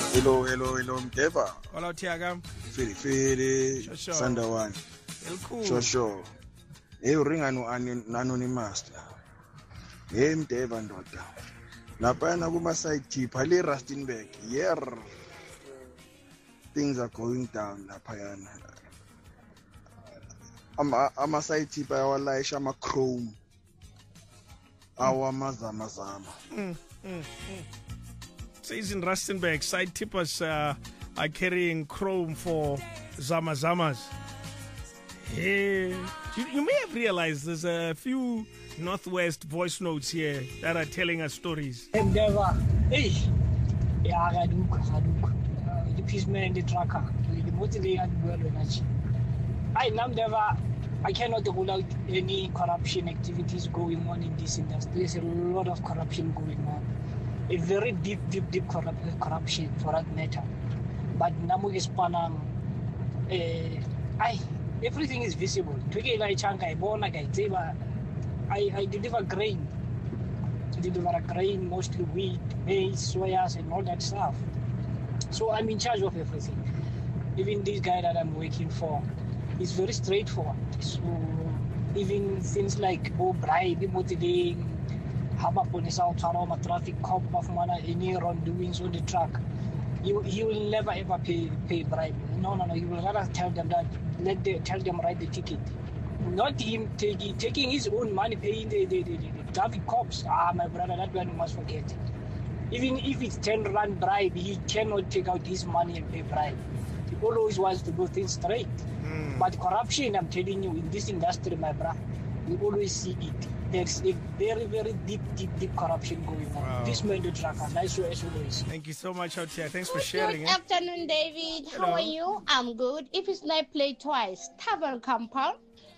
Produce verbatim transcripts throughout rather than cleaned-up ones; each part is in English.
Hello, hello, hello, Mdeva. Hola, Tiaga. Fili, fili, Sandawan. Sure, sure. Hey, ring anu anonymous. Hey, Mdeva ndoda. Napana kuma side tip, hali Rustenburg. Yeah. Things are going down lapayana. Ama ama side tip awalaisha ama chrome. Awa mazama zama. Mm, mm, mm. Says in Rustenburg, side tippers uh, are carrying chrome for Zama Zamas. Hey, you, you may have realized there's a few Northwest voice notes here that are telling us stories. Endeavor, hey, yeah, I do, I do. The policeman and the tracker, the motivator and well energy. I Endeavor, I cannot rule out any corruption activities going on in this industry. There's a lot of corruption going on. A very deep, deep, deep corrupt, corruption for that matter. But Namu is Panam, I everything is visible. I I deliver grain. I deliver grain, mostly wheat, maize, soyas, and all that stuff. So I'm in charge of everything. Even this guy that I'm working for is very straightforward. So even things like oh bribe, motivating. Haba police out a traffic cop of mana any wrongdoings on the track. You he will never ever pay pay bribe. No no no. He will rather tell them that let them tell them write the ticket. Not him taking taking his own money paying the the, the, the, the traffic cops. Ah my brother, that one you must forget. Even if it's ten rand bribe, he cannot take out his money and pay bribe. He always wants to do things straight. Mm. But corruption, I'm telling you, in this industry, my brother, we always see it. There's a very, very deep, deep, deep corruption going on. Wow. This man, the tracker, nice as always. Thank you so much, Otia. Thanks for sharing. Good afternoon, David. Hello. How are you? I'm good. If it's not play twice, Tavern Kampal.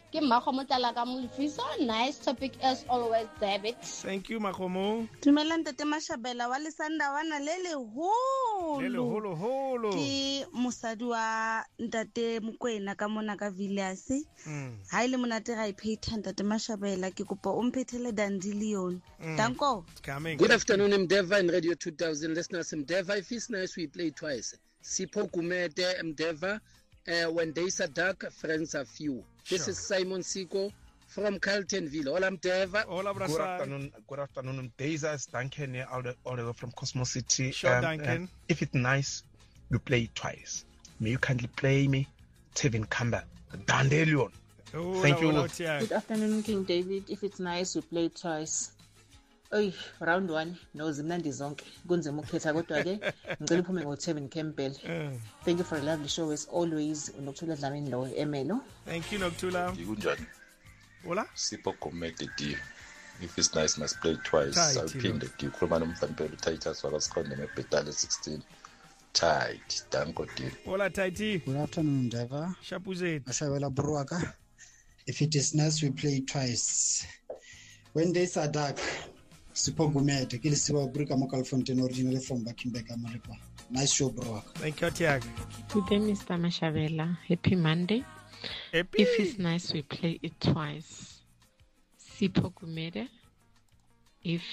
Nice topic as always, David. Thank you, Makomo. Dumelang Tate Mashabela wa Lesandawana lele holo. Lele holo holo. Ke mosadi wa Ntate Mokoena ka mona ka Villiers. Ha ile monate ga ipheta Tate Mashabela ke kopa o mphethele dandilion. Danko. Coming. Good afternoon, Mdeva and Radio two thousand listeners. Mdeva, if it's nice we play twice. Sipho Kumete Mdeva. Uh, when days are dark, friends are few. Sure. This is Simon Siko from Carltonville. Hola, Mdeva. Hola, Good afternoon, good afternoon. Days are Duncan here, all the, all the way from Cosmo City. Sure, um, Duncan. Um, if it's nice, you play it twice. May you kindly play me, Tevin Campbell, Dandelion. Oh, Thank you. Good afternoon, King David. If it's nice, we play it twice. Oy, round one, no zimnandi zonke. Kunzima ukukhetha kodwa ke ngicela uphume ngoTevin Campbell. Thank you for a lovely show as always. Nokuthula Dlamini lo Emelo. Thank you, Nokuthula. Kunjani? Hola. Sipho Kumete D. If it's nice, must play twice. I'll pin the D. Khuluma nomfana Titus wakasikhonde ngebhetale sixteen. Tight. Danko D. Hola, Tighty. Good afternoon, Deva. Shapuzet. Mashabela Buruaka. If it is nice, we play twice. When days are dark, Sipho Kumete, ke le siwa Buruka mo Calfontaine originally from Bakimbeka Malipa. Nice show, Buruaka. Thank you, Tiag. Good day, Mister Mashabela. Happy Monday. Happy. If it's nice, we play it twice. Sipho Kumete. If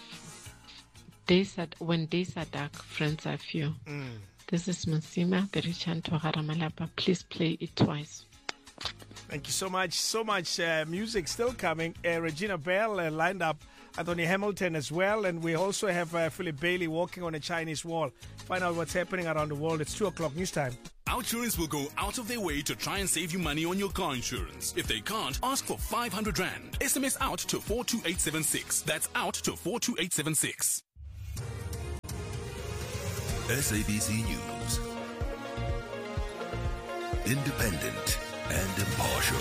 days are, when days are dark, friends are few. Mm. This is Masima, the Richard Malapa. Please play it twice. Thank you so much. So much uh, music still coming. Uh, Regina Bell uh, lined up. Anthony Hamilton as well. And we also have uh, Philip Bailey walking on a Chinese wall. Find out what's happening around the world. It's two o'clock news time. Outsurance will go out of their way to try and save you money on your car insurance. If they can't, ask for five hundred rand. S M S out to four two eight seven six. That's out to four two eight seven six. S A B C News. Independent and impartial.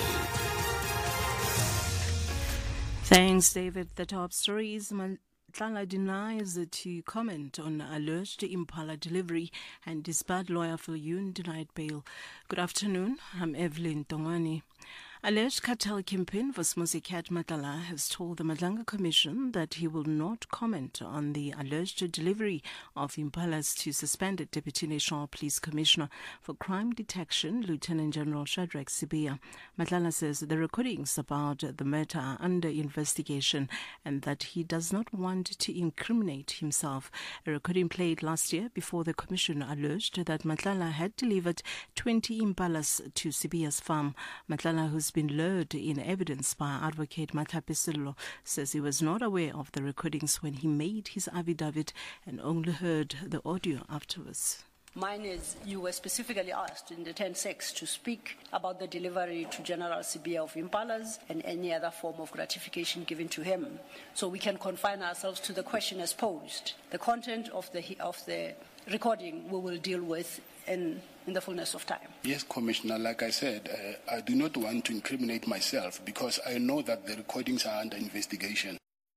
Thanks, David. The top stories. Tlala denies to comment on alleged Impala delivery, and his bad lawyer for Yoon denied bail. Good afternoon. I'm Evelyn Tongani. Alleged cartel kingpin Vusmuzi Cat Matlala has told the Madlanga Commission that he will not comment on the alleged delivery of impalas to suspended Deputy National Police Commissioner for Crime Detection, Lieutenant General Shadrack Sibiya. Matlala says the recordings about the matter are under investigation and that he does not want to incriminate himself. A recording played last year before the Commission alleged that Matlala had delivered twenty impalas to Sibiya's farm. Matlala, who's been lured in evidence by advocate Mathapi Sello, says he was not aware of the recordings when he made his affidavit and only heard the audio afterwards. Mine is, you were specifically asked in the ten six to speak about the delivery to General Sibiya of impalas and any other form of gratification given to him. So we can confine ourselves to the question as posed. The content of the of the recording we will deal with in, in the fullness of time. Yes, Commissioner, like I said, uh, I do not want to incriminate myself because I know that the recordings are under investigation.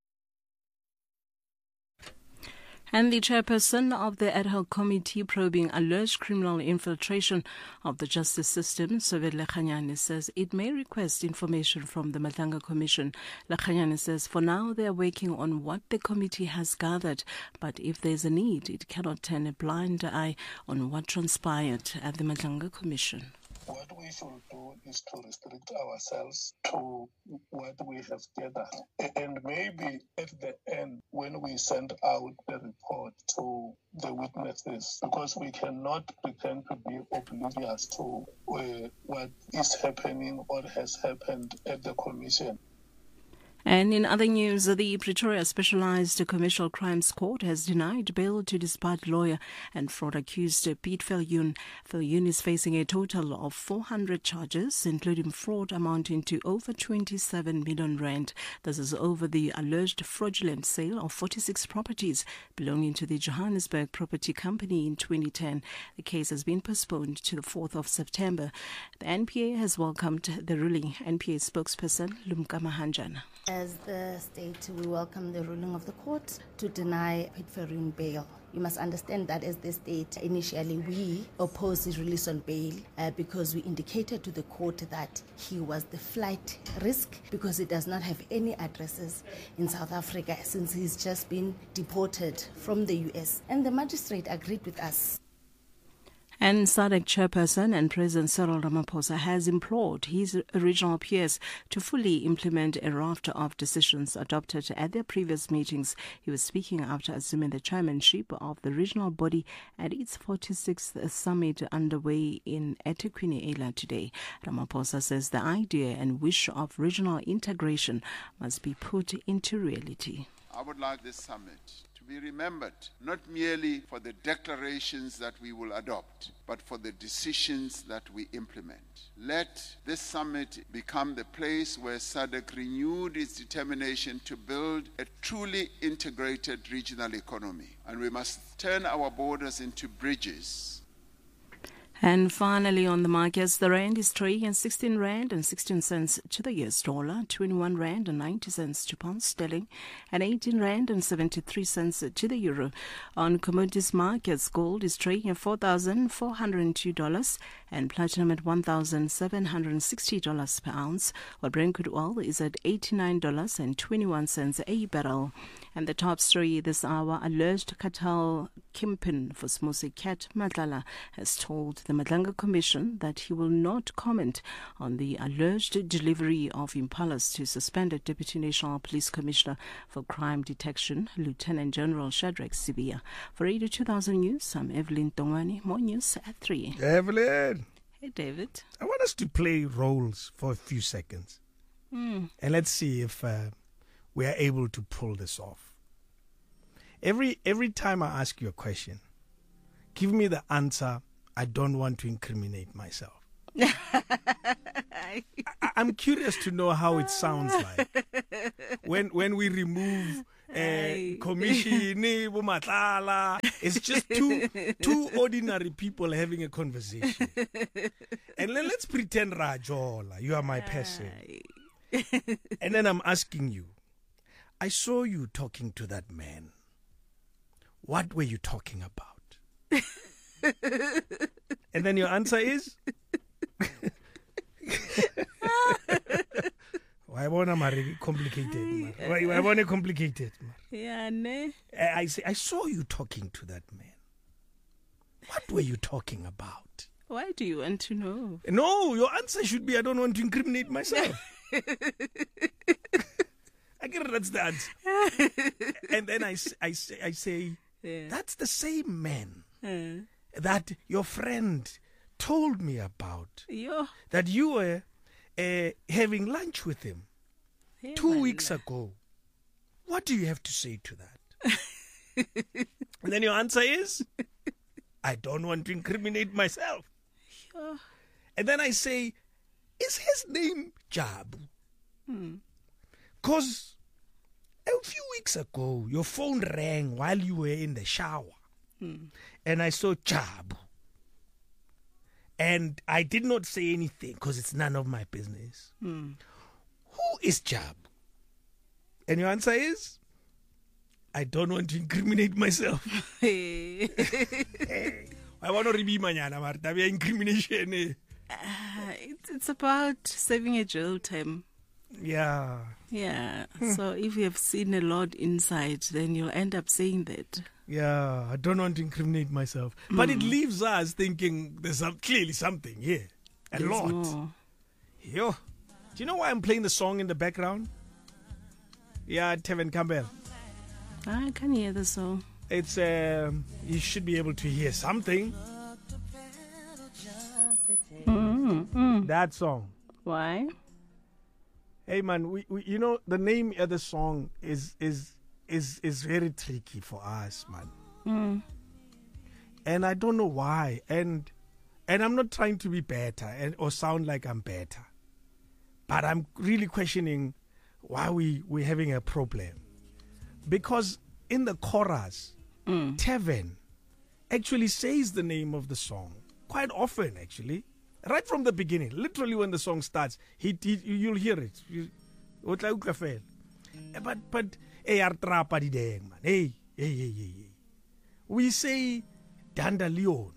And the chairperson of the ad hoc committee probing alleged criminal infiltration of the justice system, Sovet Lekhanyane, says it may request information from the Madlanga Commission. Lekhanyane says for now they are working on what the committee has gathered, but if there's a need, it cannot turn a blind eye on what transpired at the Madlanga Commission. What we should do is to restrict ourselves to what we have gathered. And maybe at the end, when we send out the report to the witnesses, because we cannot pretend to be oblivious to uh, what is happening or has happened at the Commission. And in other news, the Pretoria Specialized Commercial Crimes Court has denied bail to disbarred lawyer and fraud accused Piet Viljoen. Viljoen is facing a total of four hundred charges, including fraud amounting to over twenty-seven million rand. This is over the alleged fraudulent sale of forty-six properties belonging to the Johannesburg Property Company in twenty ten. The case has been postponed to the fourth of September. The N P A has welcomed the ruling. N P A spokesperson Lumka Mahanjana. As the state, we welcome the ruling of the court to deny Piet Viljoen bail. You must understand that as the state, initially we opposed his release on bail uh, because we indicated to the court that he was the flight risk because he does not have any addresses in South Africa since he's just been deported from the U S. And the magistrate agreed with us. And S A D C chairperson and President Cyril Ramaphosa has implored his original peers to fully implement a raft of decisions adopted at their previous meetings. He was speaking after assuming the chairmanship of the regional body at its forty-sixth summit underway in eThekwini today. Ramaphosa says the idea and wish of regional integration must be put into reality. I would like this summit to be remembered not merely for the declarations that we will adopt, but for the decisions that we implement. Let this summit become the place where S A D C renewed its determination to build a truly integrated regional economy, and we must turn our borders into bridges. And finally on the markets, the rand is trading at sixteen rand and sixteen cents to the U S dollar, twenty-one rand and ninety cents to pound sterling, and eighteen rand and seventy-three cents to the euro. On commodities markets, gold is trading at four thousand four hundred two dollars and platinum at one thousand seven hundred sixty dollars per ounce, while Brent crude oil is at eighty-nine dollars and twenty-one cents a barrel. And the top story this hour, alleged cartel kingpin Vusmuzi Cat Matlala has told the Madlanga Commission that he will not comment on the alleged delivery of impalas to suspended Deputy National Police Commissioner for Crime Detection, Lieutenant General Shadrack Sibiya. For Radio two thousand News, I'm Evelyn Tongwani. More news at three. Evelyn. Hey, David. I want us to play roles for a few seconds. Mm. And let's see if uh, we are able to pull this off. Every every time I ask you a question, give me the answer, I don't want to incriminate myself. I, I'm curious to know how it sounds like when when we remove uh, commission, it's just two two ordinary people having a conversation. And then let's pretend Rajola, you are my person. And then I'm asking you, I saw you talking to that man. What were you talking about? And then your answer is? Why wanna marry complicated? Why why wanna complicated? Yeah, ne. I say I saw you talking to that man. What were you talking about? Why do you want to know? No, your answer should be I don't want to incriminate myself. I get it, that's the answer. And then I, I, say, I say yeah. That's the same man uh. that your friend told me about. Yo. That you were uh, having lunch with him hey, two weeks la. ago. What do you have to say to that? And then your answer is, I don't want to incriminate myself. Yo. And then I say, is his name Jabu? Because hmm. a few weeks ago, your phone rang while you were in the shower. Hmm. And I saw Jabu. And I did not say anything because it's none of my business. Hmm. Who is Jabu? And your answer is, I don't want to incriminate myself. Hey. I want to be manyana, Marta. Incrimination. Uh, it's, it's about saving a jail time. Yeah. Yeah. Hmm. So if you have seen a lot inside, then you'll end up saying that. Yeah. I don't want to incriminate myself. Mm. But it leaves us thinking there's some, clearly something here. A there's lot. More. Yo. Do you know why I'm playing the song in the background? Yeah, Tevin Campbell. I can hear the song. It's, um, you should be able to hear something. Mm-hmm. That song. Why? Hey man, we, we you know the name of the song is is is is very tricky for us, man. Mm. And I don't know why. And and I'm not trying to be better and or sound like I'm better. But I'm really questioning why we we're having a problem. Because in the chorus, mm. Tevin actually says the name of the song quite often, actually. Right from the beginning, literally when the song starts, he, he you'll hear it. You, but but hey, artrapa di deng man. Hey, hey, hey, hey, hey. We say dandelion,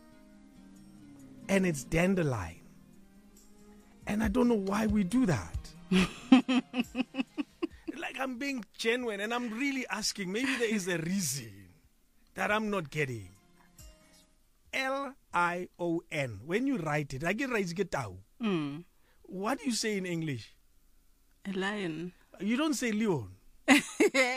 and it's dandelion, and I don't know why we do that. Like I'm being genuine, and I'm really asking. Maybe there is a reason that I'm not getting. L I O N. When you write it, I get right get out. Mm. What do you say in English? A lion. You don't say leon. That's.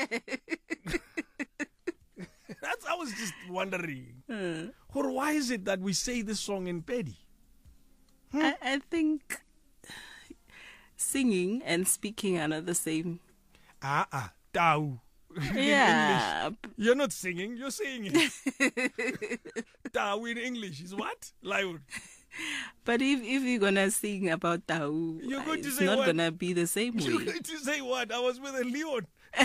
I was just wondering. Uh. Or why is it that we say this song in Pedi? Hmm? I, I think singing and speaking are not the same. Ah ah, tau. Yeah. You're not singing, you're saying it. Tau in English is what? Lion. But if, if you're going to sing about Tau, you're going to it's say not what? going to be the same way. You're going to say what? I was with a leon.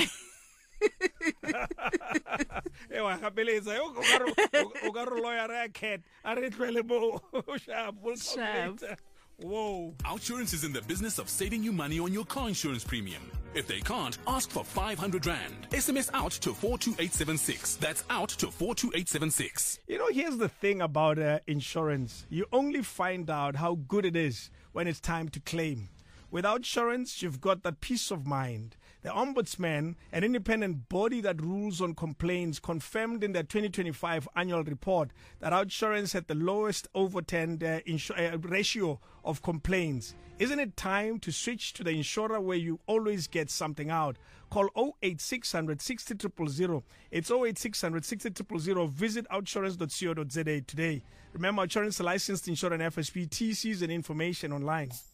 Whoa. Outsurance is in the business of saving you money on your car insurance premium. If they can't, ask for five hundred rand. S M S out to four two eight seven six. That's out to four two eight seven six. You know, here's the thing about uh, insurance. You only find out how good it is when it's time to claim. With Outsurance, you've got that peace of mind. The Ombudsman, an independent body that rules on complaints, confirmed in their twenty twenty-five annual report that Outsurance had the lowest overturned uh, insu- uh, ratio of complaints. Isn't it time to switch to the insurer where you always get something out? Call oh eight six hundred sixty zero zero zero. It's oh eight six hundred sixty zero zero zero. Visit outsurance dot co dot za today. Remember, Outsurance is a licensed insurer and F S P. T Cs and information online.